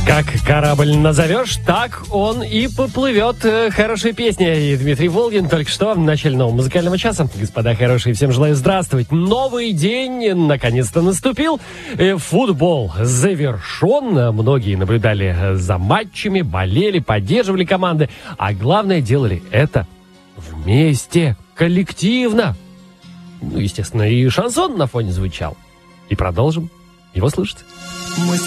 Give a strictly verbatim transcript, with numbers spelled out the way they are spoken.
Как корабль назовешь, так он и поплывет. Хорошая песня. И Дмитрий Волгин только что в начале нового музыкального часа. Господа хорошие, всем желаю здравствовать. Новый день наконец-то наступил. Футбол завершен. Многие наблюдали за матчами, болели, поддерживали команды. А главное, делали это вместе, коллективно. Ну, естественно, и шансон на фоне звучал. И продолжим его слушать.